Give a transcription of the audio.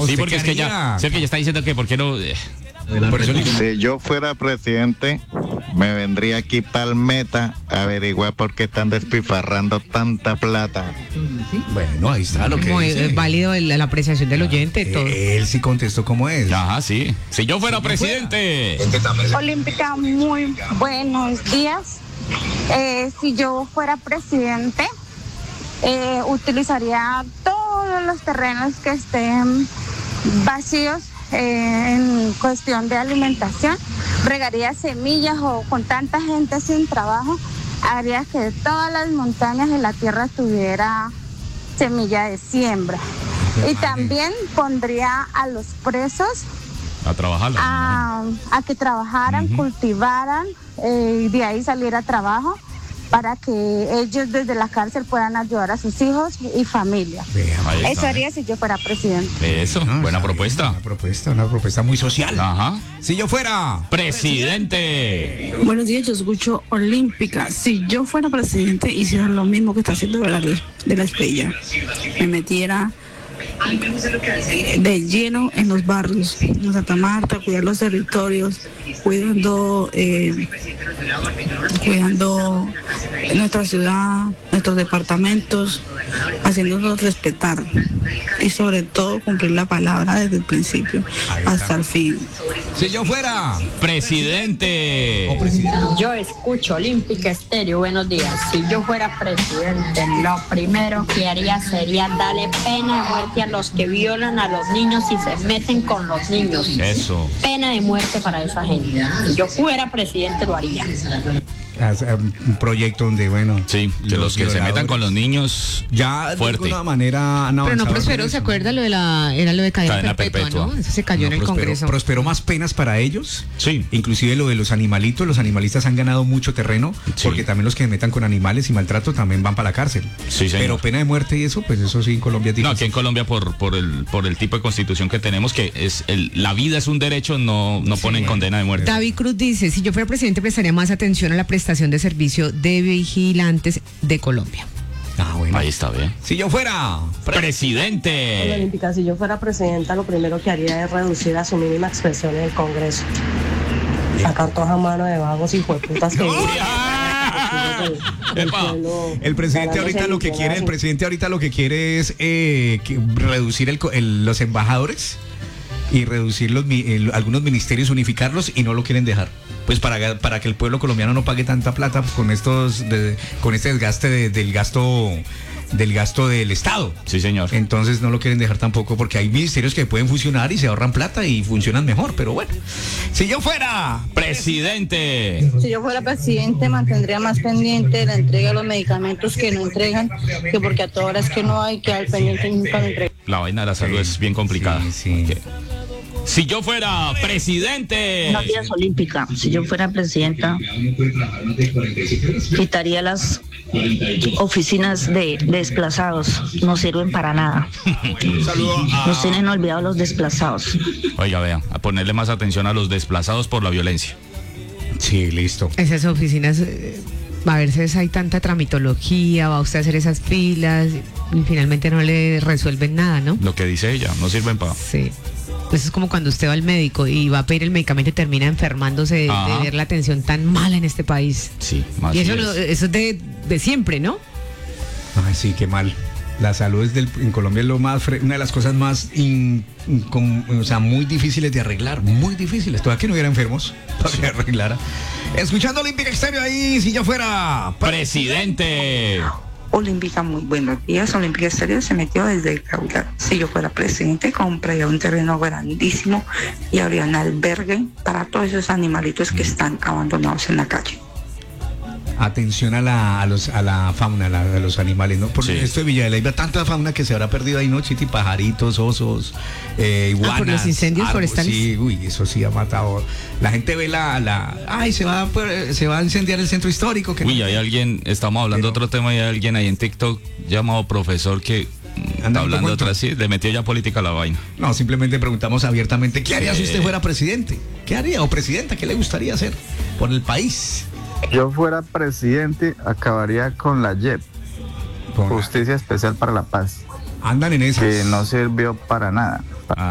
Sí, porque es que ya está diciendo que por qué no... Por eso Si yo fuera presidente, me vendría aquí Palmeta a averiguar por qué están despilfarrando tanta plata. Bueno, ahí está lo que Muy dice. válido la apreciación del oyente. Todo. Él sí contestó cómo es. Ajá, sí. Si yo fuera presidente. Olímpica, muy buenos días. Si yo fuera presidente, utilizaría todos los terrenos que estén vacíos en cuestión de alimentación, regaría semillas o con tanta gente sin trabajo, haría que todas las montañas de la tierra tuviera semilla de siembra. Y también pondría a los presos A trabajar. a que trabajaran, cultivaran y de ahí saliera trabajo para que ellos desde la cárcel puedan ayudar a sus hijos y familia. Ahí está. Eso haría si yo fuera presidente. Eso, buena propuesta. Una propuesta muy social. Ajá. Si yo fuera Presidente. Buenos días, yo escucho Olímpica. Si yo fuera presidente, hiciera lo mismo que está haciendo de la estrella. Me metiera de lleno en los barrios, en Santa Marta, cuidar los territorios, cuidando nuestra ciudad, nuestros departamentos, haciéndonos respetar y sobre todo cumplir la palabra desde el principio hasta el fin. Si yo fuera Presidente. Yo escucho Olímpica Estéreo, buenos días. Si yo fuera presidente, lo primero que haría sería darle pena de muerte a los que violan a los niños y se meten con los niños. Eso. Pena de muerte para esa gente. Si yo fuera presidente, lo haría. un proyecto donde, bueno, sí, que los que se metan con los niños ya fuerte. de alguna manera han pero no avanzado prosperó, con ¿se eso. acuerda lo de era lo de cadena perpetua, ¿no? Eso se cayó en el Congreso. Prosperó más penas para ellos. Sí. Inclusive lo de los animalitos, los animalistas han ganado mucho terreno, sí, porque también los que se metan con animales y maltrato también van para la cárcel. Sí, señor. Pero pena de muerte y eso, pues eso sí en Colombia es difícil. No, aquí en Colombia por el tipo de constitución que tenemos, que es la vida es un derecho, no ponen condena de muerte. David Cruz dice, si yo fuera presidente prestaría más atención a la prestación de servicio de vigilantes de Colombia. Ah, bueno. Ahí está bien. Si yo fuera presidente. Olímpica, si yo fuera presidenta, lo primero que haría es reducir a su mínima expresión en el Congreso. Sacar todas a mano de vagos y jueputas que el presidente ahorita lo que quiere, es reducir los embajadores y reducir algunos ministerios, unificarlos, y no lo quieren dejar. Pues para que el pueblo colombiano no pague tanta plata con con este desgaste del gasto del Estado. Sí, señor. Entonces no lo quieren dejar tampoco, porque hay ministerios que pueden funcionar y se ahorran plata y funcionan mejor, pero bueno. Si yo fuera presidente. Si yo fuera presidente, mantendría más pendiente la entrega de los medicamentos que no entregan, que porque a todas horas que no hay que al pendiente nunca lo entregan. La vaina de la salud es bien complicada. Sí. Okay. Si yo fuera presidente. Buenos días, Olímpica. Si yo fuera presidenta, quitaría las oficinas de desplazados. No sirven para nada. Nos tienen olvidados los desplazados. Oiga, vea, a ponerle más atención a los desplazados por la violencia. Sí, listo. Esas oficinas, a veces hay tanta tramitología, va usted a hacer esas filas y finalmente no le resuelven nada, ¿no? Lo que dice ella, no sirven para. Sí. Eso es como cuando usted va al médico y va a pedir el medicamento y termina enfermándose de ver la atención tan mala en este país. Sí, más. Y eso es de siempre, ¿no? Ay, sí, qué mal. La salud en Colombia es una de las cosas más muy difíciles de arreglar, muy difíciles. Todavía que no hubiera enfermos para que arreglara. Escuchando Olímpica Estéreo ahí, si yo fuera presidente. Olímpica, muy buenos días. Olímpica Estéreo se metió desde el caudal. Si yo fuera presidente, compraría un terreno grandísimo y habría un albergue para todos esos animalitos que están abandonados en la calle. Atención a la fauna, a los animales, ¿no? Porque esto de Villa de Leyva, tanta fauna que se habrá perdido ahí, ¿no? Chiti, pajaritos, osos, iguanas. Por los incendios forestales. Sí, uy, eso sí ha matado. La gente ve ay, se va a incendiar el centro histórico. Uy, hay alguien, estamos hablando de otro tema, y hay alguien ahí en TikTok llamado profesor que anda hablando de otra, sí, le metió ya política a la vaina. No, simplemente preguntamos abiertamente, ¿qué haría si usted fuera presidente? ¿Qué haría? O presidenta, ¿qué le gustaría hacer por el país? Yo fuera presidente, acabaría con la JEP, Justicia Especial para la Paz. Andan en esas. Que no sirvió para nada.